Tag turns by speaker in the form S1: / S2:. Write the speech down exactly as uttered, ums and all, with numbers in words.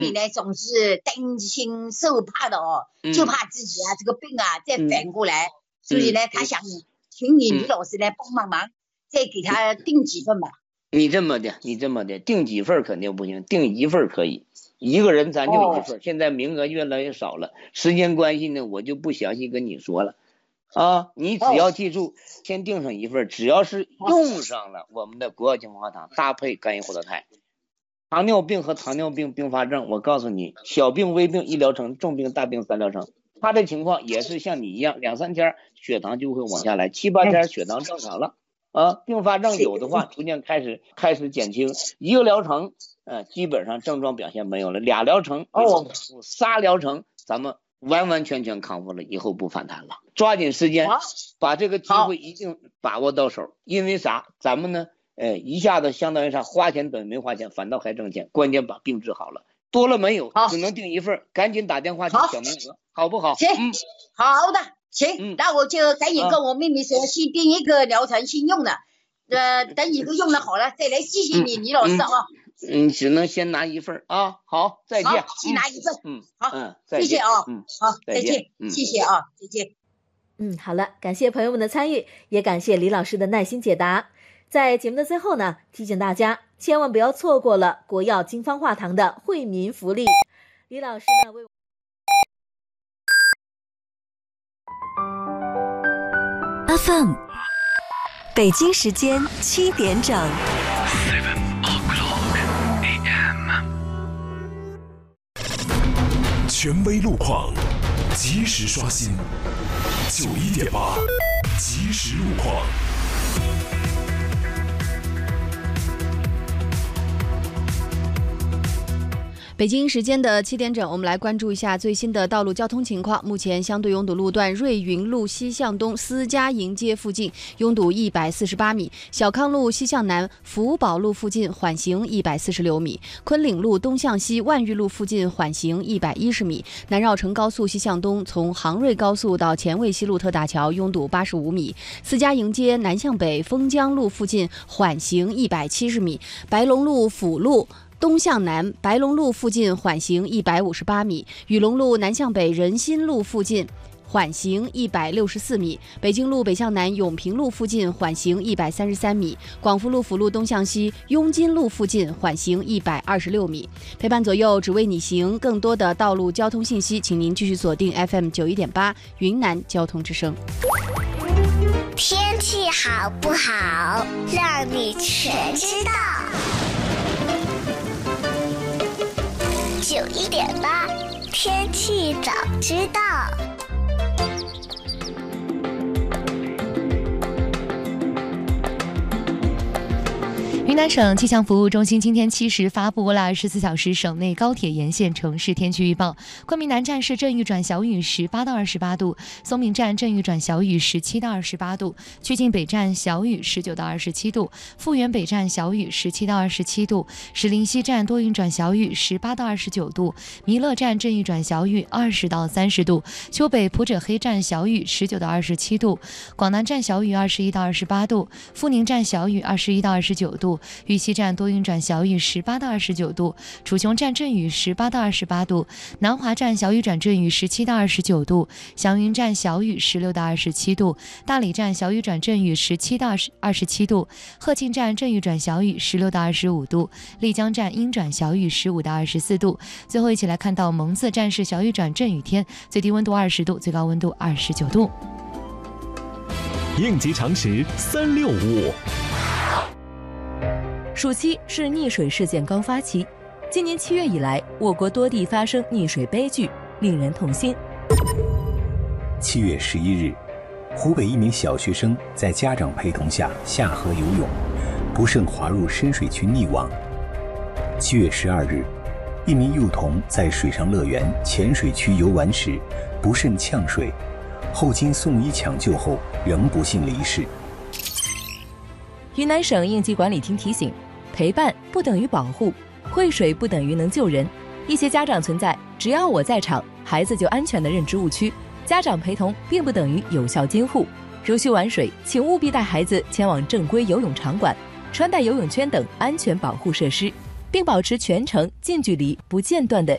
S1: 你呢总是担惊受怕的哦，嗯、就怕自己啊这个病啊再反过来，嗯、所以呢，他想请你李老师来帮帮忙，嗯、再给他订几份吧。
S2: 你这么的，你这么的，订几份肯定不行，订一份可以，一个人咱就一份。哦、现在名额越来越少了，时间关系呢，我就不详细跟你说了。啊，你只要记住，哦、先订上一份，只要是用上了我们的国药精华糖搭配干叶活络肽，糖尿病和糖尿病并发症，我告诉你，小病微病一疗程，重病大病三疗程。他的情况也是像你一样，两三天血糖就会往下来，七八天血糖正常了。啊，并发症有的话逐渐开始开始减轻，一个疗程，呃，基本上症状表现没有了，俩疗程，哦，仨疗程，咱们完完全全康复了，以后不反弹了。抓紧时间，把这个机会一定把握到手。因为啥？咱们呢，呃，一下子相当于啥，花钱等于没花钱，反倒还挣钱。关键把病治好了，多了没有，只能订一份，赶紧打电话去小名额，好不好？
S1: 行，嗯，好的。行，那我就赶紧跟我妹妹说，嗯、先订一个疗程先用的，呃，等以后用的好了再来谢谢你，李、嗯、老师啊。
S2: 嗯，只能先拿一份啊。好，再见。
S1: 好，先拿一份。
S2: 嗯，
S1: 好，
S2: 嗯，
S1: 谢谢啊。
S2: 嗯，
S1: 好，再见。嗯、谢谢啊，再见。
S3: 嗯，好了，感谢朋友们的参与，也感谢李老师的耐心解答。在节目的最后呢，提醒大家千万不要错过了国药金方化糖的惠民福利。李老师呢为。
S4: F M， 北京时间七点整。
S5: 权威路况，及时刷新。九一点八，及时路况。
S6: 北京时间的七点整，我们来关注一下最新的道路交通情况。目前相对拥堵路段瑞云路西向东私家营街附近拥堵一百四十八米，小康路西向南福宝路附近缓行一百四十六米，昆岭路东向西万裕路附近缓行一百一十米，南绕城高速西向东从杭瑞高速到前卫西路特大桥拥堵八十五米，私家营街南向北丰江路附近缓行一百七十米，白龙路辅路东向南白龙路附近缓行一百五十八米，雨龙路南向北仁新路附近缓行一百六十四米，北京路北向南永平路附近缓行一百三十三米，广福路辅路东向西雍金路附近缓行一百二十六米。陪伴左右，只为你行。更多的道路交通信息，请您继续锁定 F M 九一点八云南交通之声。
S7: 天气好不好，让你全知道。九一点八，天气早知道。
S8: 云南省气象服务中心今天七时发布了二十四小时省内高铁沿线城市天气预报。昆明南站是阵雨转小雨，十八到二十八度；松明站阵雨转小雨，十七到二十八度；曲靖北站小雨，十九到二十七度；富源北站小雨，十七到二十七度；石林西站多云转小雨，十八到二十九度；弥勒站阵雨转小雨，二十到三十度；丘北普者黑站小雨，十九到二十七度；广南站小雨，二十一到二十八度；富宁站小雨，二十一到二十九度；玉溪站多云转小雨，十八到二十九度；楚雄站阵雨，十八到二十八度；南华站小雨转阵雨，十七到二十九度；祥云站小雨，十六到二十七度；大理站小雨转阵雨，十七到二十七度；鹤庆站阵雨转小雨，十六到二十五度；丽江站阴转小雨，十五到二十四度。最后一起来看到蒙自站是小雨转阵雨天，最低温度二十度，最高温度二十九度。
S5: 应急常识三六五。
S3: 暑期是溺水事件高发期，今年七月以来，我国多地发生溺水悲剧，令人痛心。
S9: 七月十一日，湖北一名小学生在家长陪同下下河游泳，不慎滑入深水区溺亡。七月十二日，一名幼童在水上乐园浅水区游玩时不慎呛水，后经送医抢救后仍不幸离世。
S3: 云南省应急管理厅提醒，陪伴不等于保护，会水不等于能救人。一些家长存在只要我在场，孩子就安全的认知误区，家长陪同并不等于有效监护。如需玩水，请务必带孩子前往正规游泳场馆，穿戴游泳圈等安全保护设施，并保持全程近距离不间断的